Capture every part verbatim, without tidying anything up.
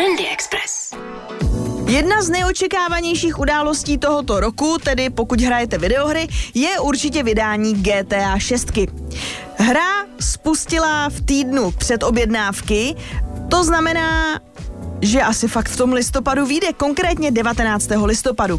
Trendy Express. Jedna z nejočekávanějších událostí tohoto roku, tedy pokud hrajete videohry, je určitě vydání G T A šest. Hra spustila v týdnu předobjednávky, to znamená, že asi fakt v tom listopadu vyjde, konkrétně devatenáctého listopadu.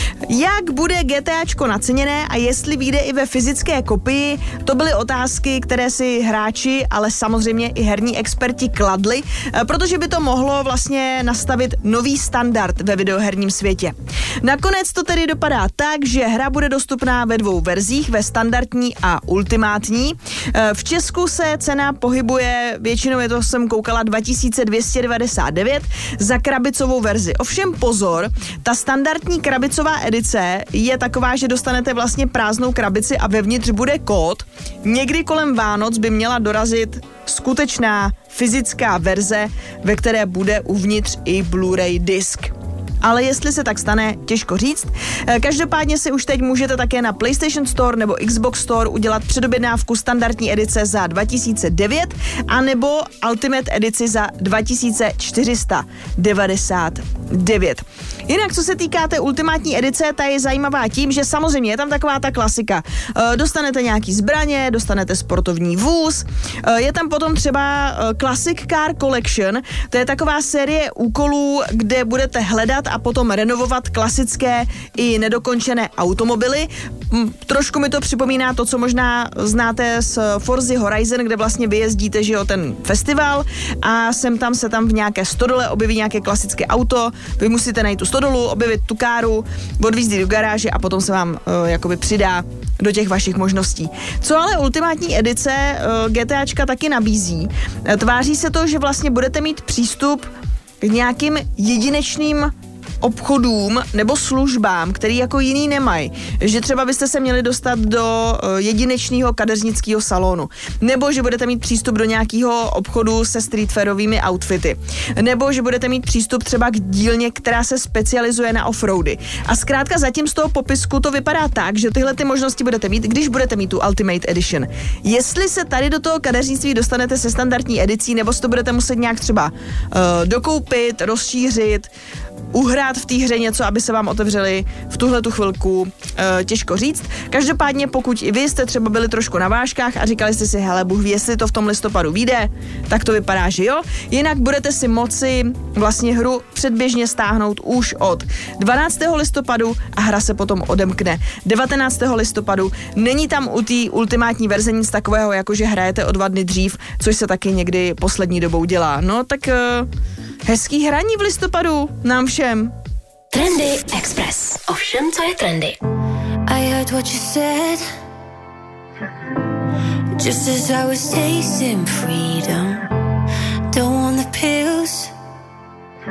Jak bude GTAčko naceněné a jestli vyjde i ve fyzické kopii, to byly otázky, které si hráči, ale samozřejmě i herní experti kladli, protože by to mohlo vlastně nastavit nový standard ve videoherním světě. Nakonec to tedy dopadá tak, že hra bude dostupná ve dvou verzích, ve standardní a ultimátní. V Česku se cena pohybuje, většinou je to, jsem koukala, dva tisíce dvě stě devadesát devět za krabicovou verzi. Ovšem pozor, ta standardní krabicová edice je taková, že dostanete vlastně prázdnou krabici a vevnitř bude kód. Někdy kolem Vánoc by měla dorazit skutečná fyzická verze, ve které bude uvnitř i Blu-ray disk. Ale jestli se tak stane, těžko říct. Každopádně si už teď můžete také na PlayStation Store nebo Xbox Store udělat předobjednávku standardní edice za dva tisíce devět a nebo Ultimate edici za dva tisíce čtyři sta devadesát devět. Jinak, co se týká té ultimátní edice, ta je zajímavá tím, že samozřejmě je tam taková ta klasika. Dostanete nějaký zbraně, dostanete sportovní vůz, je tam potom třeba Classic Car Collection, to je taková série úkolů, kde budete hledat a potom renovovat klasické i nedokončené automobily. Trošku mi to připomíná to, co možná znáte z Forza Horizon, kde vlastně vyjezdíte, že jo, ten festival a sem tam se tam v nějaké stodole objeví nějaké klasické auto, vy musíte najít tu stodolu, objevit tu káru, odvízt do garáže a potom se vám uh, jakoby přidá do těch vašich možností. Co ale ultimátní edice uh, GTAčka taky nabízí? Tváří se to, že vlastně budete mít přístup k nějakým jedinečným obchodům nebo službám, který jako jiný nemají. Že třeba byste se měli dostat do jedinečného kadeřnického salonu. Nebo že budete mít přístup do nějakého obchodu se streetfairovými outfity. Nebo že budete mít přístup třeba k dílně, která se specializuje na offroady. A zkrátka zatím z toho popisku to vypadá tak, že tyhle ty možnosti budete mít, když budete mít tu Ultimate Edition. Jestli se tady do toho kadeřnictví dostanete se standardní edicí, nebo si to budete muset nějak třeba uh, dokoupit, rozšířit, uhrát v té hře něco, aby se vám otevřeli v tuhle tu chvilku, e, těžko říct. Každopádně, pokud i vy jste třeba byli trošku na vážkách a říkali jste si, hele, Bůh ví, jestli to v tom listopadu vyjde, tak to vypadá, že jo. Jinak budete si moci vlastně hru předběžně stáhnout už od dvanáctého listopadu a hra se potom odemkne devatenáctého listopadu. Není tam u té ultimátní verze nic takového, jako že hrajete o dva dny dřív, což se taky někdy poslední dobou dělá. No, tak... E, hezký hraní v listopadu nám všem. Trendy Express. O všem, co je trendy. I heard what you said. Just as I was tasting freedom.